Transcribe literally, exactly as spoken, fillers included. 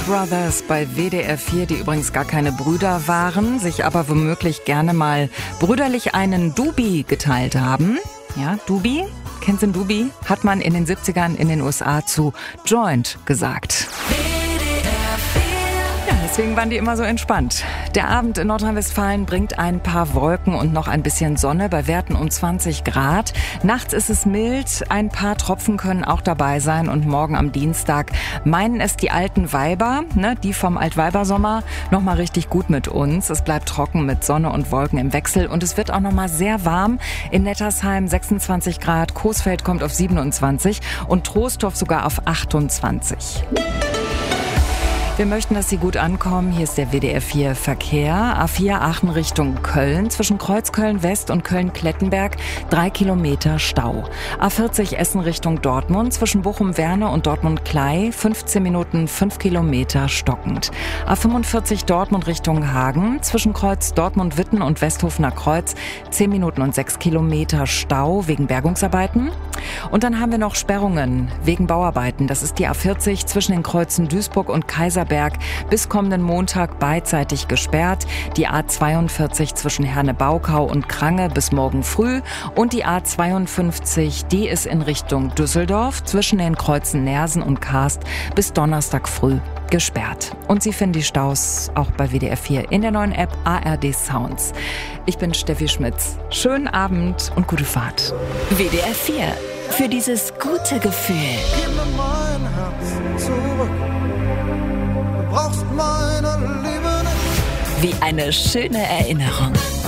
Brothers bei W D R vier, die übrigens gar keine Brüder waren, sich aber womöglich gerne mal brüderlich einen Doobie geteilt haben. Ja, Doobie, kennst du den Doobie? Hat man in den siebzigern in den U S A zu Joint gesagt. Ja, deswegen waren die immer so entspannt. Der Abend in Nordrhein-Westfalen bringt ein paar Wolken und noch ein bisschen Sonne bei Werten um zwanzig Grad. Nachts ist es mild, ein paar Tropfen können auch dabei sein und morgen am Dienstag meinen es die alten Weiber, ne, die vom Altweibersommer, noch mal richtig gut mit uns. Es bleibt trocken mit Sonne und Wolken im Wechsel und es wird auch noch mal sehr warm. In Nettersheim sechsundzwanzig Grad, Coesfeld kommt auf siebenundzwanzig und Troisdorf sogar auf achtundzwanzig. Wir möchten, dass Sie gut ankommen. Hier ist der W D R vier Verkehr. A vier Aachen Richtung Köln. Zwischen Kreuzköln West und Köln-Klettenberg drei Kilometer Stau. A vierzig Essen Richtung Dortmund. Zwischen Bochum-Werne und Dortmund-Klei fünfzehn Minuten, fünf Kilometer stockend. A fünfundvierzig Dortmund Richtung Hagen. Zwischen Kreuz Dortmund-Witten und Westhofener Kreuz zehn Minuten und sechs Kilometer Stau wegen Bergungsarbeiten. Und dann haben wir noch Sperrungen wegen Bauarbeiten. Das ist die A vierzig zwischen den Kreuzen Duisburg und Kaiserberg bis kommenden Montag beidseitig gesperrt. Die A zweiundvierzig zwischen Herne-Baukau und Krange bis morgen früh. Und die A zweiundfünfzig, die ist in Richtung Düsseldorf zwischen den Kreuzen Nersen und Karst bis Donnerstag früh gesperrt. Und Sie finden die Staus auch bei W D R vier in der neuen App A R D Sounds. Ich bin Steffi Schmitz. Schönen Abend und gute Fahrt. W D R vier. Für dieses gute Gefühl. Gib mir mein Herz zurück. Du brauchst meine Liebe nicht. Wie eine schöne Erinnerung.